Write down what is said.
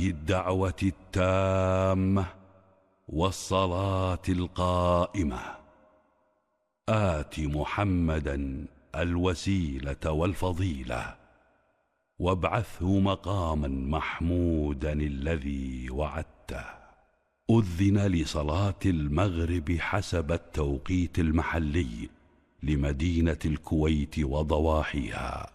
هذه الدعوة التامة والصلاة القائمة آت محمدا الوسيلة والفضيلة وابعثه مقاما محمودا الذي وعدته. أذن لصلاة المغرب حسب التوقيت المحلي لمدينة الكويت وضواحيها.